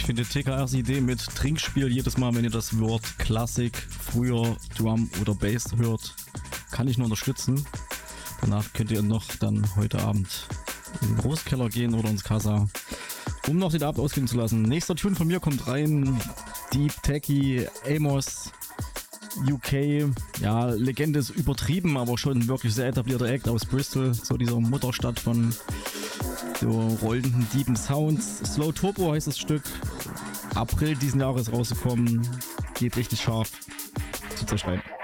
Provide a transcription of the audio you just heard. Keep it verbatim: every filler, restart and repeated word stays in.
finde T K Rs Idee mit Trinkspiel jedes Mal, wenn ihr das Wort Klassik, früher Drum oder Bass hört, kann ich nur unterstützen. Danach könnt ihr noch dann heute Abend in den Großkeller gehen oder ins Casa, um noch den Abend ausgehen zu lassen. Nächster Tune von mir kommt rein. Deep Techie, Amos, U K. Ja, Legende ist übertrieben, aber schon wirklich sehr etablierter Act aus Bristol, so dieser Mutterstadt von so rollenden, deepen Sounds. Slow Turbo heißt das Stück. April diesen Jahres rausgekommen. Geht richtig scharf. Zieht's euch rein.